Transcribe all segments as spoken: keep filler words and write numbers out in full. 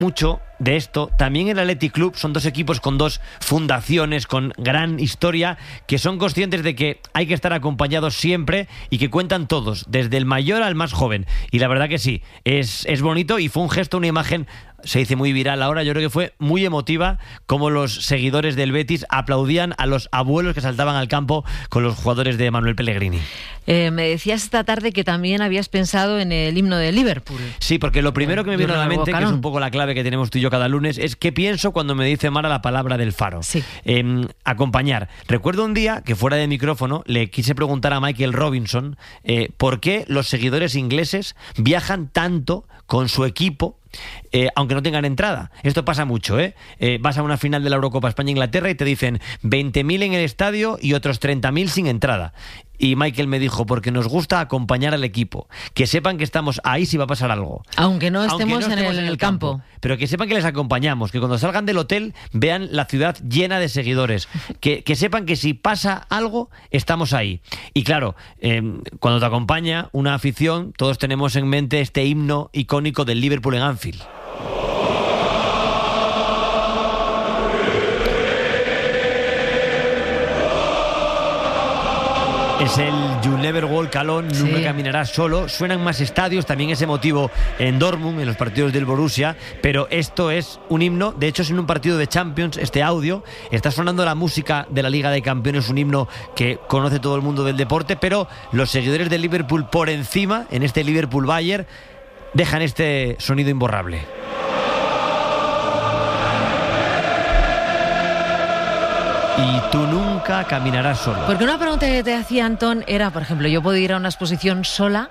mucho de esto. También el Athletic Club son dos equipos con dos fundaciones, con gran historia, que son conscientes de que hay que estar acompañados siempre y que cuentan todos, desde el mayor al más joven. Y la verdad que sí, es, es bonito y fue un gesto, una imagen, se dice muy viral ahora, yo creo que fue muy emotiva, como los seguidores del Betis aplaudían a los abuelos que saltaban al campo con los jugadores de Manuel Pellegrini. Eh, me decías esta tarde que también habías pensado en el himno de Liverpool. Sí, porque lo primero que me vino a la mente, Calón. que es un poco la clave que tenemos tú y yo cada lunes, es qué pienso cuando me dice Mara la palabra del faro. Sí. Eh, acompañar. Recuerdo un día que fuera de micrófono le quise preguntar a Michael Robinson eh, por qué los seguidores ingleses viajan tanto con su equipo, Eh, aunque no tengan entrada. Esto pasa mucho, ¿eh? Eh, vas a una final de la Eurocopa España-Inglaterra y te dicen veinte mil en el estadio y otros treinta mil sin entrada. Y Michael me dijo, porque nos gusta acompañar al equipo, que sepan que estamos ahí si va a pasar algo. Aunque no estemos, Aunque no estemos en, el, en el campo. campo. Pero que sepan que les acompañamos, que cuando salgan del hotel vean la ciudad llena de seguidores, que, que sepan que si pasa algo, estamos ahí. Y claro, eh, cuando te acompaña una afición, todos tenemos en mente este himno icónico del Liverpool en Anfield. Es el You Never Walk Alone, sí. Nunca caminarás solo. Suenan más estadios, también es emotivo en Dortmund, en los partidos del Borussia, pero esto es un himno. De hecho, es en un partido de Champions, este audio. Está sonando la música de la Liga de Campeones, un himno que conoce todo el mundo del deporte, pero los seguidores del Liverpool por encima, en este Liverpool-Bayern, dejan este sonido imborrable. Y tú nunca caminarás solo. Porque una pregunta que te hacía Antón era, por ejemplo, yo puedo ir a una exposición sola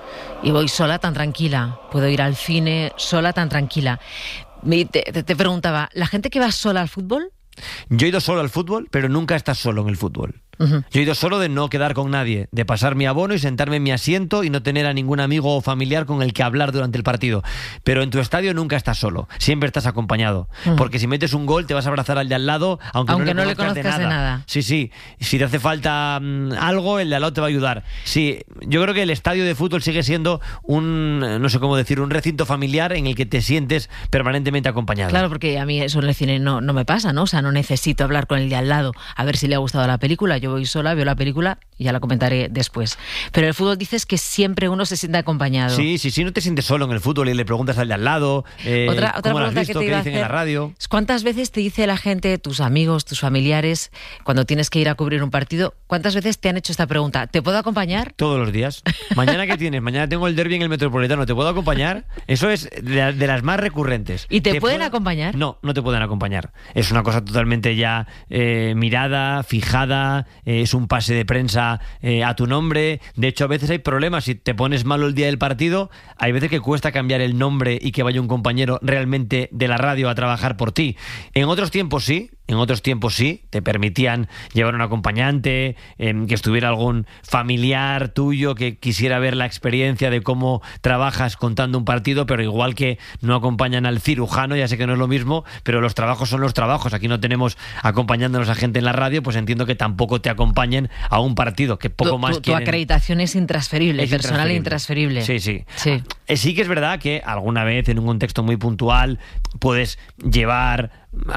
y voy sola tan tranquila. Puedo ir al cine sola tan tranquila. Te, te, te preguntaba, ¿la gente que va sola al fútbol? Yo he ido solo al fútbol, pero nunca estás solo en el fútbol. Uh-huh. Yo he ido solo de no quedar con nadie, de pasar mi abono y sentarme en mi asiento y no tener a ningún amigo o familiar con el que hablar durante el partido. Pero en tu estadio nunca estás solo, siempre estás acompañado. Uh-huh. Porque si metes un gol te vas a abrazar al de al lado, aunque, aunque no, le, no le conozcas de nada. de nada. Sí, sí. Si te hace falta um, algo, el de al lado te va a ayudar. Sí, yo creo que el estadio de fútbol sigue siendo un, no sé cómo decir, un recinto familiar en el que te sientes permanentemente acompañado. Claro, porque a mí eso en el cine no, no me pasa, ¿no? O sea, no necesito hablar con el de al lado a ver si le ha gustado la película. Yo voy sola, veo la película y ya la comentaré después. Pero en el fútbol dices que siempre uno se siente acompañado. Sí, sí, sí, no te sientes solo en el fútbol y le preguntas al de al lado. Eh, otra otra ¿cómo pregunta lo has visto? que te iba ¿Qué dicen a hacer en la radio? ¿Cuántas veces te dice la gente, tus amigos, tus familiares, cuando tienes que ir a cubrir un partido, cuántas veces te han hecho esta pregunta? ¿Te puedo acompañar? Todos los días. ¿Mañana qué tienes? Mañana tengo el derbi en el Metropolitano. ¿Te puedo acompañar? Eso es de, de las más recurrentes. ¿Y te, ¿Te pueden puedo? acompañar? No, no te pueden acompañar. Es una cosa totalmente ya eh, mirada, fijada, eh, es un pase de prensa eh, a tu nombre. De hecho, a veces hay problemas. Si te pones malo el día del partido, hay veces que cuesta cambiar el nombre y que vaya un compañero realmente de la radio a trabajar por ti. En otros tiempos sí, en otros tiempos sí, te permitían llevar un acompañante, eh, que estuviera algún familiar tuyo que quisiera ver la experiencia de cómo trabajas contando un partido, pero igual que no acompañan al cirujano, ya sé que no es lo mismo, pero los trabajos son los trabajos. Aquí no tenemos acompañándonos a gente en la radio, pues entiendo que tampoco te acompañen a un partido, que poco tu, más tu, quieren. Tu acreditación es intransferible, es personal intransferible. intransferible. Sí, sí. Sí. Sí que es verdad que alguna vez en un contexto muy puntual puedes llevar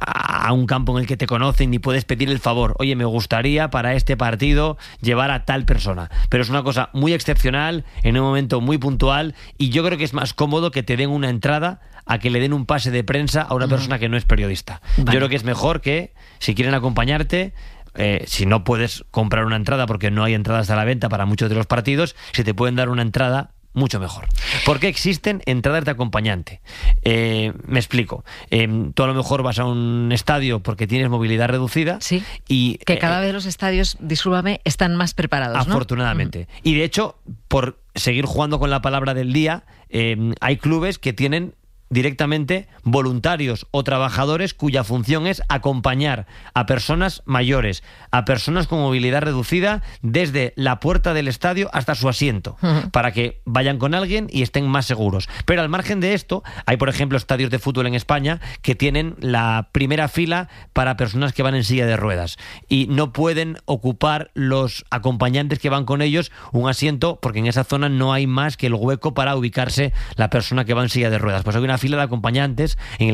a un campo en el que te conocen y puedes pedir el favor, oye, me gustaría para este partido llevar a tal persona, pero es una cosa muy excepcional, en un momento muy puntual, y yo creo que es más cómodo que te den una entrada a que le den un pase de prensa a una persona que no es periodista. Vale. Yo creo que es mejor que, si quieren acompañarte, Eh, si no puedes comprar una entrada porque no hay entradas a la venta para muchos de los partidos, si te pueden dar una entrada, mucho mejor. ¿Por qué existen entradas de acompañante? Eh, me explico. Eh, tú a lo mejor vas a un estadio porque tienes movilidad reducida. Sí, y que cada eh, vez los estadios, discúlpame, están más preparados, ¿no? Afortunadamente. Uh-huh. Y de hecho, por seguir jugando con la palabra del día, eh, hay clubes que tienen directamente voluntarios o trabajadores cuya función es acompañar a personas mayores, a personas con movilidad reducida desde la puerta del estadio hasta su asiento, uh-huh. para que vayan con alguien y estén más seguros. Pero al margen de esto, hay por ejemplo estadios de fútbol en España que tienen la primera fila para personas que van en silla de ruedas y no pueden ocupar los acompañantes que van con ellos un asiento porque en esa zona no hay más que el hueco para ubicarse la persona que va en silla de ruedas. Pues hay una una fila de acompañantes en el